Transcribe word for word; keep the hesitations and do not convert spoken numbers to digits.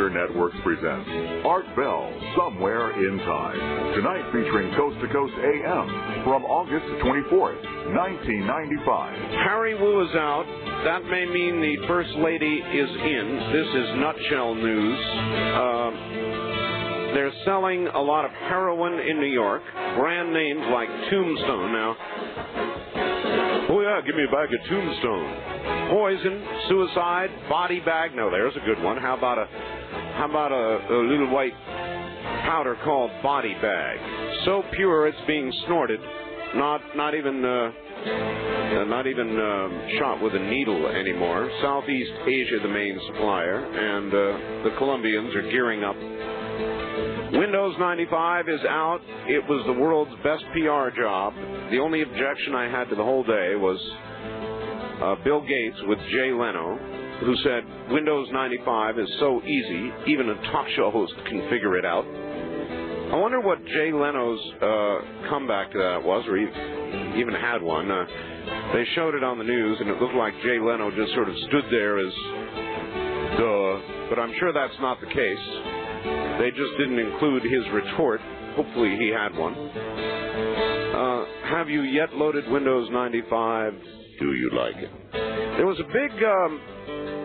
Theater Networks presents Art Bell, Somewhere in Time. Tonight featuring Coast to Coast A M from August twenty-fourth, nineteen ninety-five. Harry Wu is out. That may mean the First Lady is in. This is nutshell news. Uh, they're selling a lot of heroin in New York. Brand names like Tombstone. Now, oh yeah, give me a bag of Tombstone. Poison, suicide, body bag. No, there's a good one. How about a, how about a, a little white powder called body bag? So pure it's being snorted, not not even uh, uh, not even uh, shot with a needle anymore. Southeast Asia, the main supplier, and uh, the Colombians are gearing up. Windows ninety-five is out. It was the world's best P R job. The only objection I had to the whole day was Uh, Bill Gates with Jay Leno, who said Windows ninety-five is so easy, even a talk show host can figure it out. I wonder what Jay Leno's uh, comeback to that was, or he even had one. Uh, they showed it on the news, and it looked like Jay Leno just sort of stood there as, duh. But I'm sure that's not the case. They just didn't include his retort. Hopefully he had one. Uh, have you yet loaded Windows ninety-five? Do you like it? There was a big um,